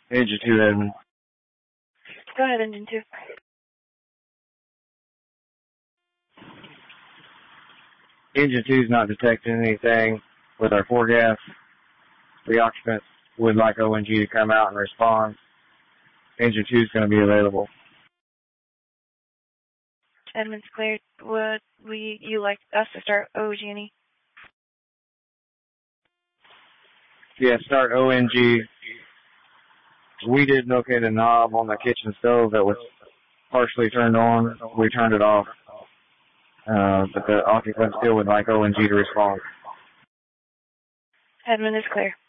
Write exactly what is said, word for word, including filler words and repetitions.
Engine two, Edmund. Go ahead, engine two. Engine two is not detecting anything with our forecast. The occupants would like O N G to come out and respond. Engine two is going to be available. Edmund's cleared. Would we, you like us to start O G and E? Yeah, start O N G. We did locate a knob on the kitchen stove that was partially turned on. We turned it off. Uh, but the occupant still would like O N G to respond. Edmund is clear.